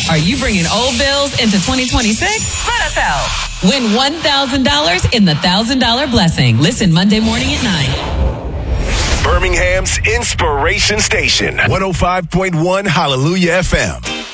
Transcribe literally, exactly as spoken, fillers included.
Are you bringing old bills into twenty twenty-six? Let us help. Win one thousand dollars in the one thousand dollars Blessing. Listen Monday morning at nine. Birmingham's Inspiration Station, one oh five point one Hallelujah F M.